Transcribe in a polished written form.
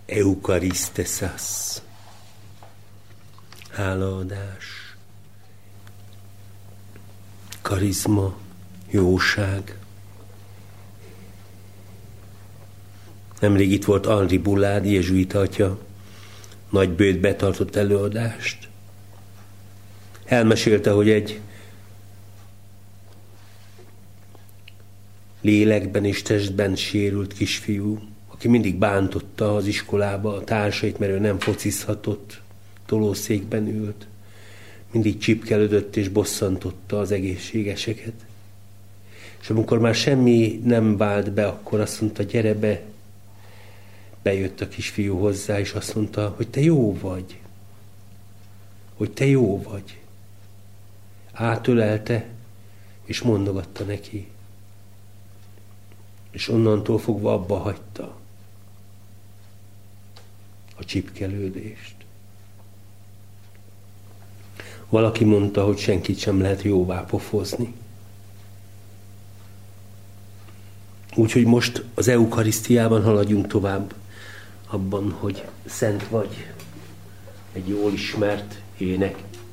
Euchariszteszás, hálaadás, karizma, jóság. Nemrég itt volt Henri Boulard, jezsuita atya, Nagybőjt betartott előadást. Elmesélte, hogy egy lélekben és testben sérült kisfiú, aki mindig bántotta az iskolába a társait, mert ő nem focizhatott, tolószékben ült, mindig csipkelődött és bosszantotta az egészségeseket. És amikor már semmi nem vált be, akkor azt mondta, gyere be. Bejött a kisfiú hozzá, és azt mondta, hogy te jó vagy. Hogy te jó vagy. Átölelte, és mondogatta neki. És onnantól fogva abba hagyta a csipkelődést. Valaki mondta, hogy senkit sem lehet jóvá pofozni. Úgyhogy most az eukarisztiában haladjunk tovább abban, hogy szent vagy, egy jól ismert ének